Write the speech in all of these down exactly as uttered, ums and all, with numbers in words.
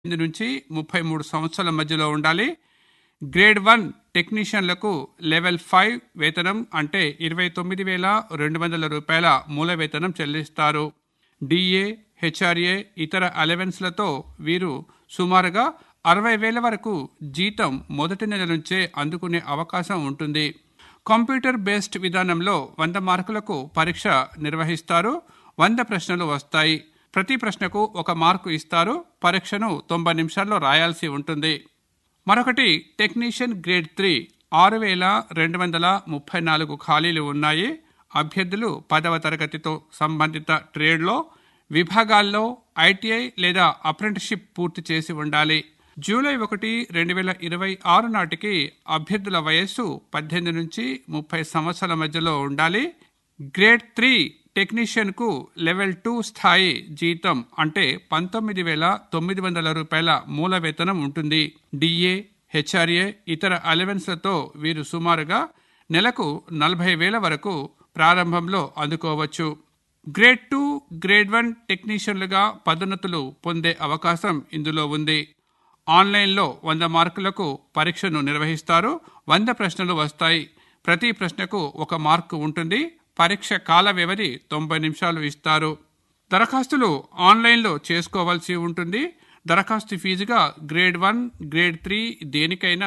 ఎనిమిది నుంచి ముప్పై మూడు సంవత్సరాల మధ్యలో ఉండాలి. గ్రేడ్ వన్ టెక్నీషియన్లకు లెవెల్ ఫైవ్ వేతనం అంటే ఇరవై తొమ్మిది వేల రెండు వందల రూపాయల మూల వేతనం చెల్లిస్తారు. డిఏ, హెచ్ఆర్ఏ, ఇతర అలవెన్స్లతో వీరు సుమారుగా అరవై వేల వరకు జీతం మొదటి నెల నుంచే అందుకునే అవకాశం ఉంటుంది. కంప్యూటర్ బేస్డ్ విధానంలో వంద మార్కులకు పరీక్ష నిర్వహిస్తారు. వంద ప్రశ్నలు వస్తాయి. ప్రతి ప్రశ్నకు ఒక మార్కు ఇస్తారు. పరీక్షను తొంభై నిమిషాల్లో రాయాల్సి ఉంటుంది. మరొకటి టెక్నీషియన్ గ్రేడ్ త్రీ ఆరు వేల రెండు వందల ముప్పై నాలుగు ఖాళీలు ఉన్నాయి. అభ్యర్థులు పదవ తరగతితో సంబంధిత ట్రేడ్లో విభాగాల్లో ఐటీఐ లేదా అప్రెంటిస్షిప్ పూర్తి చేసి ఉండాలి. జూలై ఒకటి రెండు వేల ఇరవై ఆరు నాటికి అభ్యర్థుల వయస్సు పద్దెనిమిది నుంచి ముప్పై సంవత్సరాల మధ్యలో ఉండాలి. గ్రేడ్ త్రీ టెక్నీషియన్కు లెవెల్ టూ స్థాయి జీతం అంటే పంతొమ్మిది వేల తొమ్మిది వందల రూపాయల మూల వేతనం ఉంటుంది. డిఏ, హెచ్ఆర్ఏ, ఇతర అలవెన్స్లతో వీరు సుమారుగా నెలకు నలభై వేల వరకు ప్రారంభంలో అందుకోవచ్చు. గ్రేడ్ టూ, గ్రేడ్ వన్ టెక్నీషియన్లుగా పదోన్నతులు పొందే అవకాశం ఇందులో ఉంది. ఆన్లైన్లో వంద మార్కులకు పరీక్షను నిర్వహిస్తారు. వంద ప్రశ్నలు వస్తాయి. ప్రతి ప్రశ్నకు ఒక మార్కు ఉంటుంది. పరీక్ష కాల వ్యవధి తొంభై నిమిషాలు ఇస్తారు. దరఖాస్తులు ఆన్లైన్లో చేసుకోవాల్సి ఉంటుంది. దరఖాస్తు ఫీజుగా గ్రేడ్ వన్, గ్రేడ్ త్రీ దేనికైనా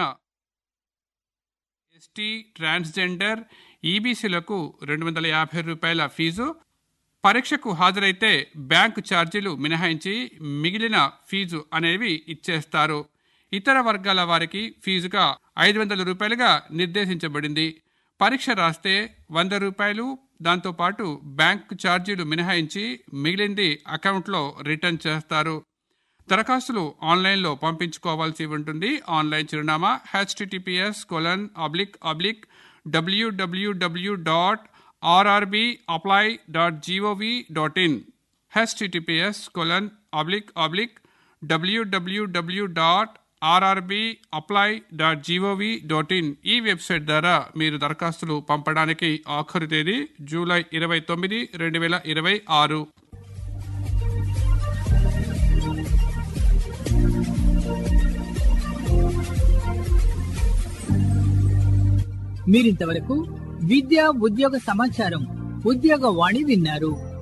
ఎస్టీ, ట్రాన్స్జెండర్, ఈబీసీలకు రెండు వందల యాభై రూపాయల ఫీజు. పరీక్షకు హాజరైతే బ్యాంకు ఛార్జీలు మినహాయించి మిగిలిన ఫీజు అనేవి ఇచ్చేస్తారు. ఇతర వర్గాల వారికి ఫీజుగా ఐదు వందల రూపాయలుగా నిర్దేశించబడింది. పరీక్ష రాస్తే వంద రూపాయలు, దాంతోపాటు బ్యాంకు ఛార్జీలు మినహాయించి మిగిలింది అకౌంట్లో రిటర్న్ చేస్తారు. దరఖాస్తులు ఆన్లైన్లో పంపించుకోవాల్సి ఉంటుంది. ఆన్లైన్ చిరునామా HTTPS colon oblique oblique WWW dot RRB apply dot GOV dot in HTTPS colon oblique oblique WWW dot RRB apply dot GOV dot in ఈ వెబ్సైట్ ద్వారా మీరు దరఖాస్తులు పంపడానికి ఆఖరు తేదీ జూలై ఇరవై తొమ్మిది రెండు వేల ఇరవై ఆరు. మీరింతవరకు విద్యా ఉద్యోగ సమాచారం ఉద్యోగ వాణి విన్నారు.